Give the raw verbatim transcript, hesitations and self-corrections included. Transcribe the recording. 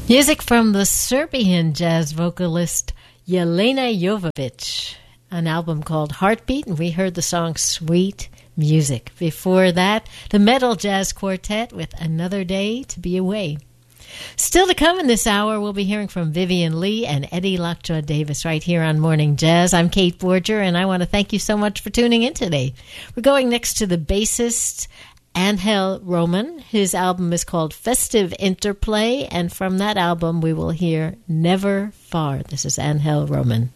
Music from the Serbian jazz vocalist Jelena Jovovic, an album called Heartbeat, and we heard the song Sweet Music. Before that, the Metal Jazz Quartet with Another Day to Be Away. Still to come in this hour, we'll be hearing from Vivian Lee and Eddie Lockjaw Davis right here on Morning Jazz. I'm Kate Borger, and I want to thank you so much for tuning in today. We're going next to the bassist Angel Roman. His album is called Festive Interplay, and from that album we will hear Never Far. This is Angel Roman.